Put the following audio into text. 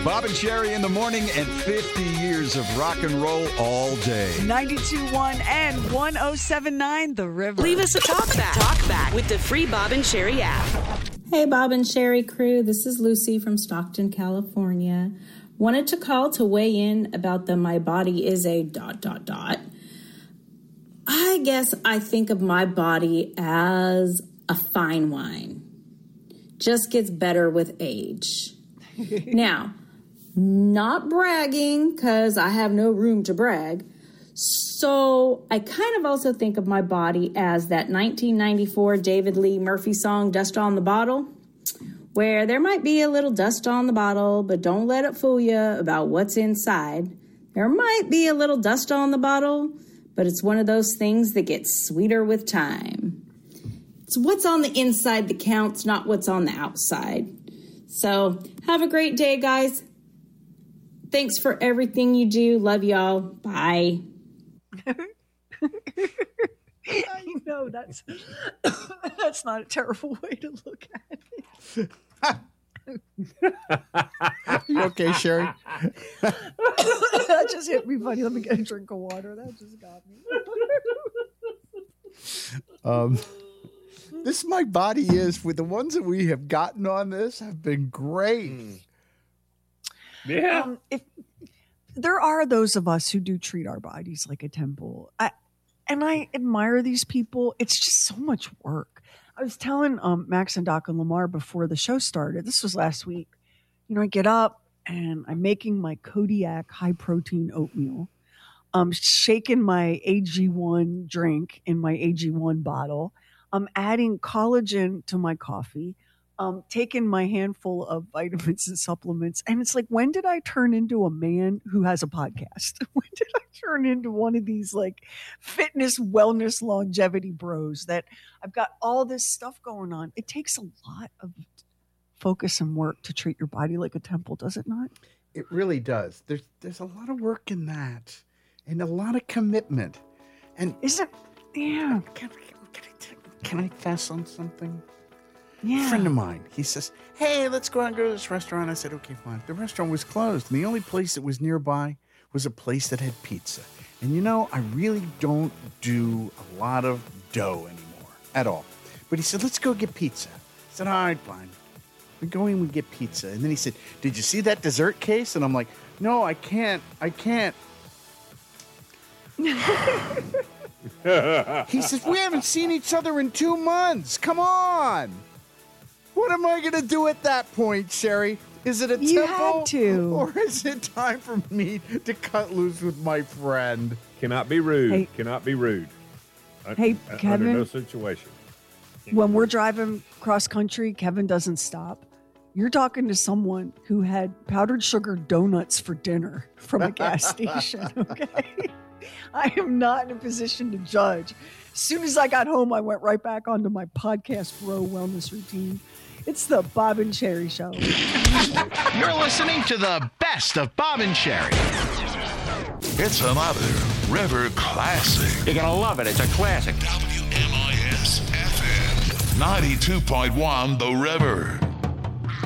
Bob and Sherry in the morning and 50 years of rock and roll all day. 92.1 and 107.9 The River. Leave us a talk back with the free Bob and Sherry app. Hey, Bob and Sherry crew. This is Lucy from Stockton, California. Wanted to call to weigh in about the my body is a ... I guess I think of my body as a fine wine. Just gets better with age. Now, not bragging, because I have no room to brag. So I kind of also think of my body as that 1994 David Lee Murphy song, Dust on the Bottle, where there might be a little dust on the bottle, but don't let it fool you about what's inside. There might be a little dust on the bottle, but it's one of those things that gets sweeter with time. It's what's on the inside that counts, not what's on the outside. So have a great day, guys. Thanks for everything you do. Love y'all. Bye. I know that's not a terrible way to look at it. You okay, Sherry? That just hit me funny. Let me get a drink of water. That just got me. This my body is with the ones that we have gotten on this have been great. Yeah. If there are those of us who do treat our bodies like a temple, I admire these people. It's just so much work. I was telling Max and Doc and Lamar before the show started. This was last week. You know, I get up and I'm making my Kodiak high protein oatmeal. I'm shaking my AG1 drink in my AG1 bottle. I'm adding collagen to my coffee. Taking my handful of vitamins and supplements. And it's like, when did I turn into a man who has a podcast? When did I turn into one of these like fitness, wellness, longevity bros that I've got all this stuff going on? It takes a lot of focus and work to treat your body like a temple, does it not? It really does. There's a lot of work in that and a lot of commitment. And isn't, yeah. Can I fess on something? Yeah. A friend of mine, he says, hey, let's go out and go to this restaurant. I said, okay, fine. The restaurant was closed. And the only place that was nearby was a place that had pizza. And you know, I really don't do a lot of dough anymore at all. But he said, let's go get pizza. I said, all right, fine. We go in, we get pizza. And then he said, did you see that dessert case? And I'm like, no, I can't. He says, we haven't seen each other in 2 months. Come on. What am I going to do at that point, Sherry? Is it a You temple? had to. Or is it time for me to cut loose with my friend? Cannot be rude. Hey. Cannot be rude. Hey, Kevin. Under no situation. When we're driving cross country, Kevin doesn't stop. You're talking to someone who had powdered sugar donuts for dinner from a gas station, okay? I am not in a position to judge. As soon as I got home, I went right back onto my podcast bro wellness routine. It's the Bob and Sherry Show. You're listening to the best of Bob and Sherry. It's another River classic. You're going to love it. It's a classic. WMIS FM 92.1 The River.